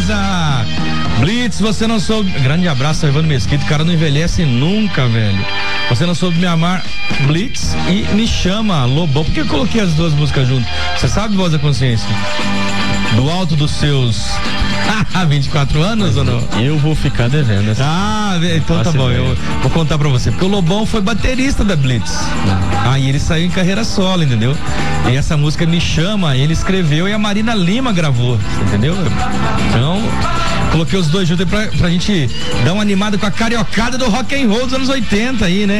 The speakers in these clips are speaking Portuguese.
beleza? Blitz, você não soube. Grande abraço ao Evandro Mesquita, o cara não envelhece nunca, velho. Você não soube me amar, Blitz, e Me Chama, Lobão. Por que eu coloquei as duas músicas juntas? Você sabe, Voz da Consciência? Do alto dos seus 24 anos ou não? Eu vou ficar devendo. Então tá bom, eu vou contar pra você. Porque o Lobão foi baterista da Blitz. Aí ele saiu em carreira solo, entendeu? E essa música Me Chama, ele escreveu e a Marina Lima gravou, entendeu? Então, coloquei os dois juntos aí pra gente dar uma animada com a cariocada do rock and roll dos anos 80 aí, né?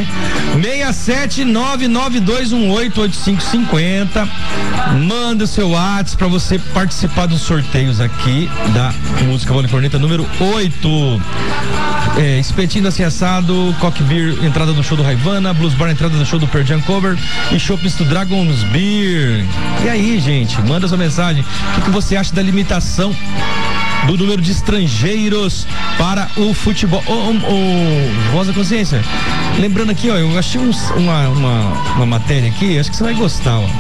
67992188550. Manda o seu WhatsApp pra você participar dos sorteios aqui da música Bola e Corneta número 8. Espetinho da Assado, Coque Beer, entrada do show do Raivana, Blues Bar, entrada do show do Pearl Jam Cover e Shopping do Dragons Beer. E aí, gente, manda sua mensagem. O que você acha da limitação do número de estrangeiros para o futebol? Voz da Consciência. Lembrando aqui, ó, eu achei uma matéria aqui, acho que você vai gostar, ó.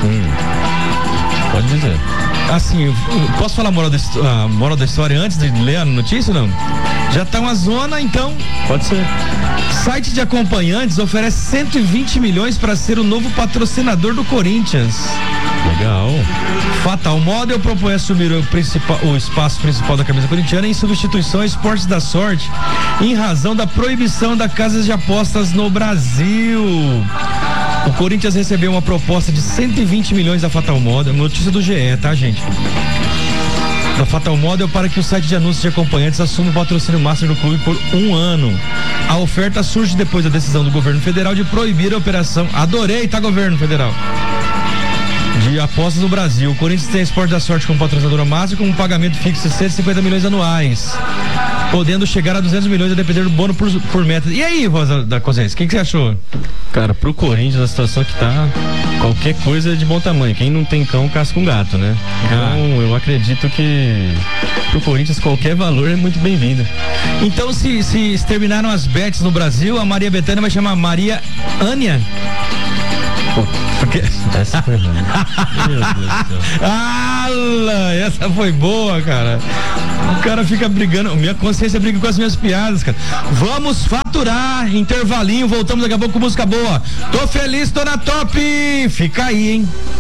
Pode dizer. Assim, posso falar a moral da história antes de ler a notícia ou não? Já tá uma zona, então. Pode ser. Site de acompanhantes oferece 120 milhões para ser o novo patrocinador do Corinthians. Legal. Fatal Model propõe assumir o espaço principal da camisa corintiana em substituição a Esportes da Sorte, em razão da proibição das casas de apostas no Brasil. O Corinthians recebeu uma proposta de 120 milhões da Fatal Model, notícia do GE, tá, gente? Da Fatal Model para que o site de anúncios de acompanhantes assuma o patrocínio master do clube por 1 ano. A oferta surge depois da decisão do governo federal de proibir a operação. Adorei, tá, governo federal? De apostas no Brasil. O Corinthians tem a Esporte da Sorte como patrocinadora master com um pagamento fixo de 150 milhões anuais, podendo chegar a 200 milhões a depender do bônus por meta. E aí, Voz da Consciência, o que você achou? Cara, pro Corinthians a situação que tá, qualquer coisa é de bom tamanho. Quem não tem cão, casca um gato, né? Então eu acredito que pro Corinthians qualquer valor é muito bem-vindo. Então se terminaram as bets no Brasil, a Maria Bethânia vai chamar Maria Ânia? Porque essa foi ruim. Meu Deus do céu. Essa foi boa, cara. O cara fica brigando, minha consciência briga com as minhas piadas, cara. Vamos faturar, intervalinho, voltamos daqui a pouco com música boa. Tô feliz, tô na top. Fica aí, hein?